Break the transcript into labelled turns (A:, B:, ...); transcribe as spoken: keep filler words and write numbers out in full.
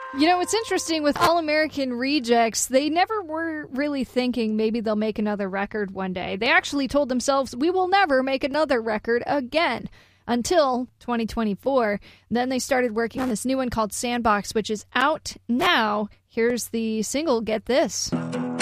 A: You know, it's interesting with All American Rejects, they never were really thinking maybe they'll make another record one day. They actually told themselves, we will never make another record again until twenty twenty-four. Then they started working on this new one called Sandbox, which is out now. Here's the single, Get This.